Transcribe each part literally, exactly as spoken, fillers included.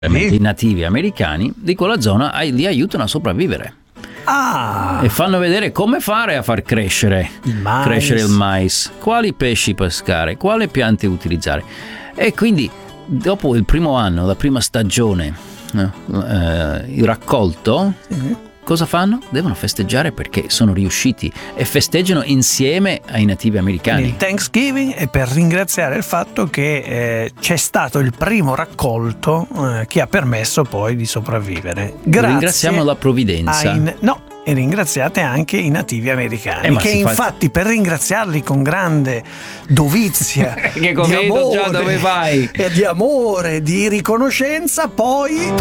i nativi americani di quella zona li aiutano a sopravvivere. Ah. E fanno vedere come fare a far crescere il mais. crescere il mais, quali pesci pescare, quali piante utilizzare. E quindi dopo il primo anno, la prima stagione, eh, il raccolto, mm-hmm. cosa fanno? Devono festeggiare perché sono riusciti e festeggiano insieme ai nativi americani. Il Thanksgiving è per ringraziare il fatto che eh, c'è stato il primo raccolto eh, che ha permesso poi di sopravvivere. Grazie. Ringraziamo la provvidenza. In... No, e ringraziate anche i nativi americani, eh, che infatti fa... per ringraziarli con grande dovizia che di amore, già dove vai. e di amore, di riconoscenza, poi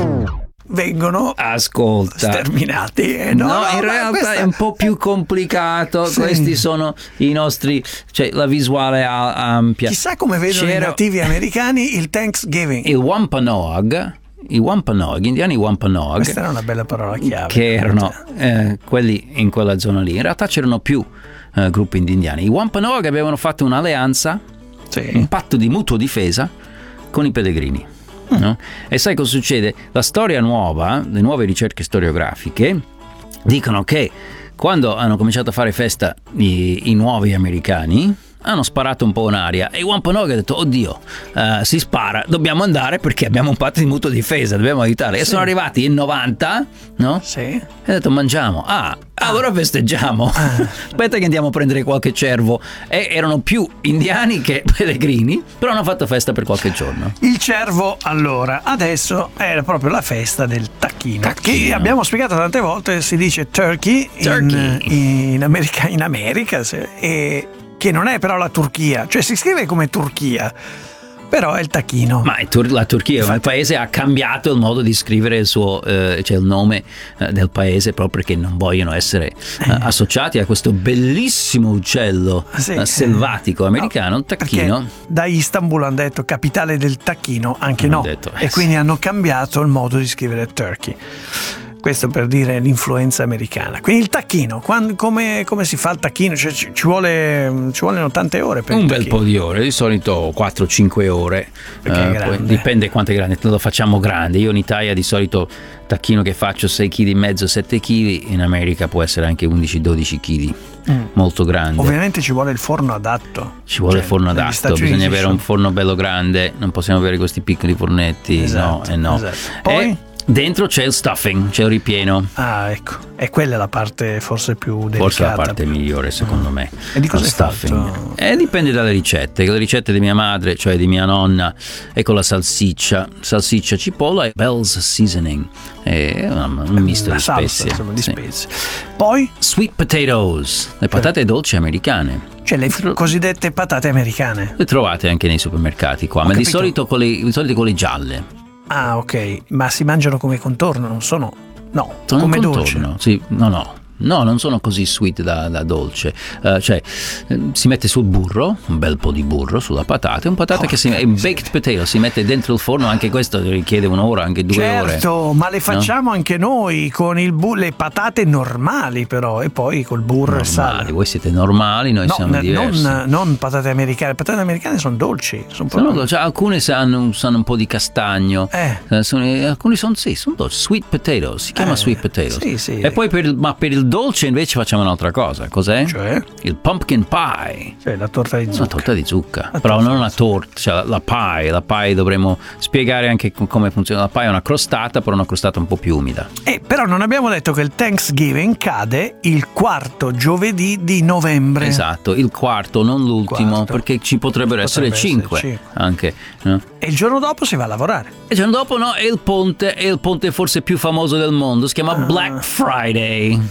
vengono ascolta sterminati. Eh, no, no, no, in realtà questa... è un po' più complicato. Sì. Questi sono i nostri, cioè la visuale ampia. Chissà come vedono C'era... i nativi americani il Thanksgiving. Il Wampanoag, i Wampanoag, gli indiani Wampanoag, questa era una bella parola chiave, che erano eh, quelli in quella zona lì. In realtà c'erano più eh, gruppi di indiani. I Wampanoag avevano fatto un'alleanza, sì. un patto di mutua difesa con i pellegrini. No? E sai cosa succede? La storia nuova, le nuove ricerche storiografiche dicono che quando hanno cominciato a fare festa i, i nuovi americani hanno sparato un po' in aria e Wampanoag ha detto oddio, uh, si spara, dobbiamo andare perché abbiamo un patto di mutua difesa, dobbiamo aiutare. Sì. E sono arrivati in novanta, no? Sì. E ha detto mangiamo. Ah, allora festeggiamo. Ah. Aspetta che andiamo a prendere qualche cervo. E erano più indiani che pellegrini, però hanno fatto festa per qualche giorno. Il cervo, allora, adesso è proprio la festa del tacchino, tacchino. che abbiamo spiegato tante volte, si dice turkey, turkey. In, in America, in America e che non è però la Turchia, cioè si scrive come Turchia, però è il tacchino. Ma la Turchia, infatti, il paese ha cambiato il modo di scrivere il suo, eh, cioè il nome eh, del paese, proprio perché non vogliono essere eh, associati a questo bellissimo uccello sì, eh, selvatico americano, il tacchino. Da Istanbul hanno detto capitale del tacchino, anche hanno no, detto, eh, e quindi hanno cambiato il modo di scrivere Turkey. Questo per dire l'influenza americana. Quindi il tacchino, quando, come, come si fa il tacchino? Cioè, ci, ci, vuole, ci vogliono tante ore per un il bel tacchino. po' di ore, di solito quattro cinque ore. Perché è uh, poi dipende quanto è grande, lo facciamo grande. Io in Italia di solito tacchino che faccio sei virgola cinque chili, sette chili, in America può essere anche undici dodici chili. Mm. Molto grande. Ovviamente ci vuole il forno adatto. Ci vuole cioè, il forno adatto, bisogna avere sono... un forno bello grande, non possiamo avere questi piccoli fornetti. Esatto, no, e no. Esatto. Poi e dentro c'è il stuffing, c'è il ripieno. Ah, ecco. E quella è la parte forse più delicata. Forse la parte migliore, secondo mm. me. E di cosa è stuffing? Fatto? Eh, dipende dalle ricette. Le ricette di mia madre, cioè di mia nonna, è con la salsiccia, salsiccia, cipolla e Bell's Seasoning. È un, un misto la di salsa, spezie. Insomma, di sì. spezie. Poi sweet potatoes, le patate dolci americane. Cioè le f- cosiddette patate americane. Le trovate anche nei supermercati qua, Ho ma di capito. solito con le, di solito con le gialle. Ah, ok, ma si mangiano come contorno, non sono, no, sono come contorno. dolce. Sì, no, no. No, non sono così sweet da, da dolce. Uh, cioè, eh, si mette sul burro, un bel po' di burro sulla patata, un patata oh, che si è un baked potato, si mette dentro il forno, anche questo richiede un'ora, anche due certo, ore. Certo, ma le facciamo no? anche noi con il bu- le patate normali però, e poi col burro normali, e sale. Voi siete normali, noi no, siamo n- diversi. Non, non patate americane, le patate americane sono dolci. Sono sono dolci. Cioè, alcune sanno, sanno un po' di castagno, eh. sono, alcuni sono, sì, sono dolci, sweet potato, si chiama eh, sweet potato. Sì, sì. E poi per il, ma per il dolce invece facciamo Facciamo un'altra cosa, cos'è? Cioè? Il pumpkin pie. Cioè la torta di zucca. La torta di zucca, la però torta non una torta, cioè la, la pie, la pie dovremmo spiegare anche come funziona. La pie è una crostata, però una crostata un po' più umida. Eh, però non abbiamo detto che il Thanksgiving cade il quarto giovedì di novembre. Esatto, il quarto, non l'ultimo, quarto. Perché ci potrebbero Potrebbe essere cinque, essere cinque anche. No? E il giorno dopo si va a lavorare. E il giorno dopo no, è il ponte, è il ponte forse più famoso del mondo, si chiama ah. Black Friday.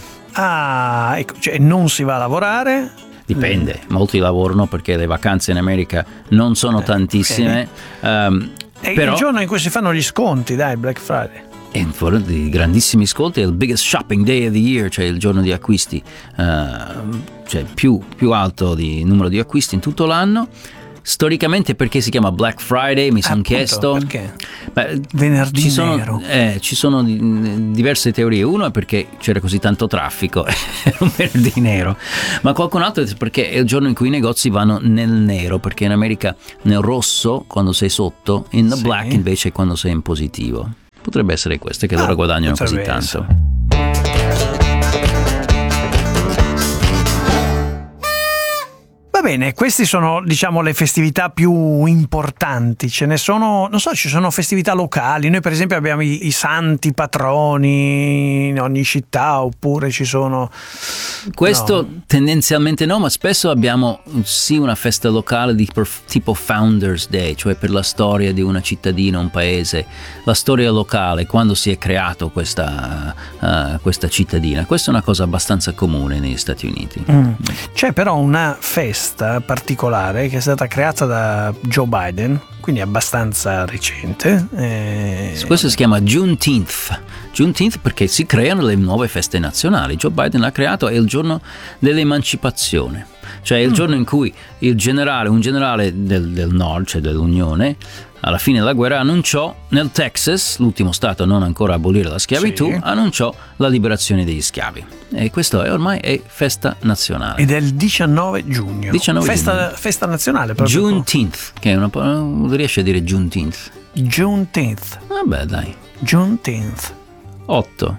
Ah, ecco, cioè non si va a lavorare? Dipende, mm. molti lavorano perché le vacanze in America non sono eh, tantissime. Okay. Um, è però, il giorno in cui si fanno gli sconti, dai, Black Friday. È un giorno di grandissimi sconti, è il biggest shopping day of the year, cioè il giorno di acquisti, uh, cioè più, più alto di numero di acquisti in tutto l'anno. Storicamente perché si chiama Black Friday? Mi sono chiesto. Perché? Beh, venerdì ci sono, nero. Eh, ci sono diverse teorie. Uno è perché c'era così tanto traffico, è un venerdì nero. Ma qualcun altro è perché è il giorno in cui i negozi vanno nel nero, perché in America nel rosso quando sei sotto, in the sì. black invece è quando sei in positivo. Potrebbe essere questo, che ah, loro guadagnano così tanto. Essere. Va bene, queste sono, diciamo, le festività più importanti. Ce ne sono, non so, ci sono festività locali. Noi per esempio abbiamo i, i santi patroni in ogni città, oppure ci sono... Questo no. tendenzialmente no, ma spesso abbiamo sì una festa locale di tipo Founders Day, cioè per la storia di una cittadina, un paese, la storia locale, quando si è creato questa, uh, questa cittadina. Questa è una cosa abbastanza comune negli Stati Uniti. Mm. C'è però una festa particolare che è stata creata da Joe Biden, quindi abbastanza recente. E... Questo si chiama Juneteenth. Juneteenth perché si creano le nuove feste nazionali. Joe Biden l'ha creato, è il giorno dell'emancipazione, cioè il mm. giorno in cui il generale, un generale del, del nord, cioè dell'Unione, alla fine della guerra annunciò nel Texas, l'ultimo stato a non ancora abolire la schiavitù, sì. annunciò la liberazione degli schiavi. E questo è ormai è festa nazionale. Ed è il diciannove giugno. diciannove festa, giugno. Festa nazionale proprio. Juneteenth, che è una non riesce a dire Juneteenth. Juneteenth. Vabbè, dai. Juneteenth. otto.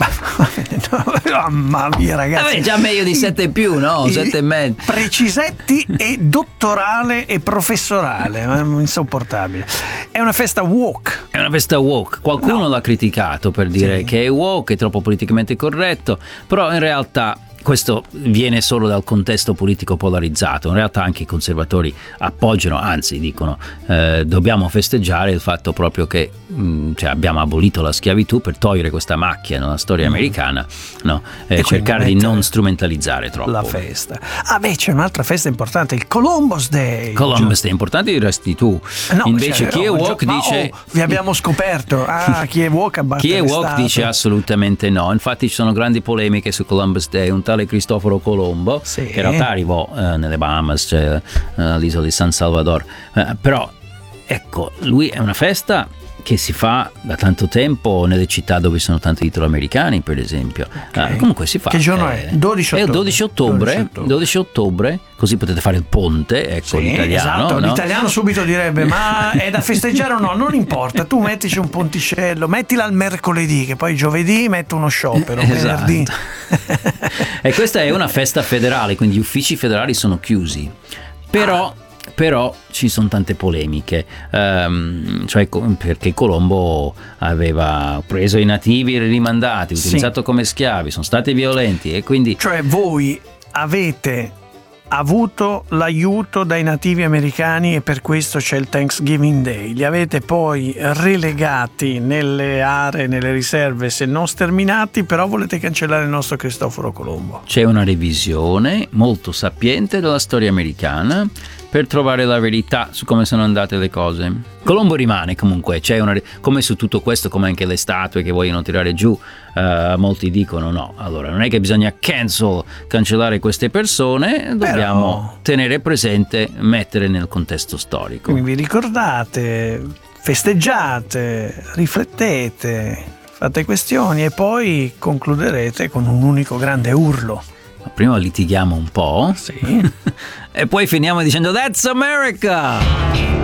Mamma mia, ragazzi. Vabbè, già meglio di sette e più, no? sette e mezzo. Precisetti e dottorale e professorale, insopportabile. È una festa woke. È una festa woke. Qualcuno no. l'ha criticato per dire sì. che è woke, è troppo politicamente corretto, però in realtà questo viene solo dal contesto politico polarizzato. In realtà anche i conservatori appoggiano, anzi dicono eh, dobbiamo festeggiare il fatto proprio che mh, cioè abbiamo abolito la schiavitù per togliere questa macchia nella storia mm. americana, no? eh, cercare di non strumentalizzare troppo la festa. Ah beh, c'è un'altra festa importante, il Columbus Day. Columbus Day, importante diresti tu. No, invece cioè, chi è woke ma dice oh, vi abbiamo scoperto. Ah, chi è woke abbatte chi è woke dice assolutamente no. Infatti ci sono grandi polemiche su Columbus Day. Un tale Cristoforo Colombo, sì. che in realtà arrivò eh, nelle Bahamas, cioè eh, all'isola di San Salvador, eh, però ecco, lui è una festa che si fa da tanto tempo nelle città dove sono tanti italo-americani, per esempio. Okay. Eh, comunque si fa. Che giorno è? dodici ottobre. È il dodici ottobre, dodici ottobre. dodici ottobre, così potete fare il ponte, ecco, sì, l'italiano. Esatto, no? L'italiano subito direbbe, ma è da festeggiare o no? Non importa, tu mettici un ponticello, mettila al mercoledì, che poi giovedì metto uno sciopero, esatto. venerdì. E questa è una festa federale, quindi gli uffici federali sono chiusi. Però... Ah. Però ci sono tante polemiche, um, cioè perché Colombo aveva preso i nativi rimandati, utilizzato sì. come schiavi, sono stati violenti e quindi... Cioè voi avete avuto l'aiuto dai nativi americani e per questo c'è il Thanksgiving Day, li avete poi relegati nelle aree, nelle riserve se non sterminati, però volete cancellare il nostro Cristoforo Colombo. C'è una revisione molto sapiente della storia americana per trovare la verità su come sono andate le cose. Colombo rimane comunque, c'è una, come su tutto questo, come anche le statue che vogliono tirare giù, uh, molti dicono no, allora non è che bisogna cancel, cancellare queste persone, dobbiamo Però... tenere presente, mettere nel contesto storico. Quindi vi ricordate, festeggiate, riflettete, fate questioni e poi concluderete con un unico grande urlo. Prima litighiamo un po', sì. e poi finiamo dicendo That's America!